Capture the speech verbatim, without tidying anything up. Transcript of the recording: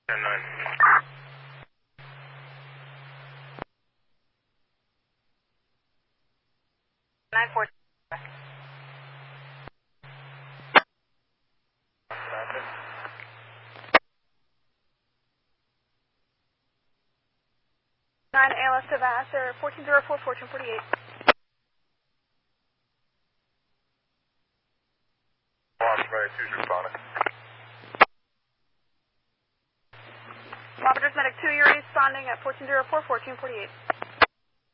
ten nine. nine four. nine A L S to Vassar, fourteen zero four, fourteen forty-eight. Osprey, two responding. Robert Medic two, you're responding at fourteen zero four, fourteen forty-eight.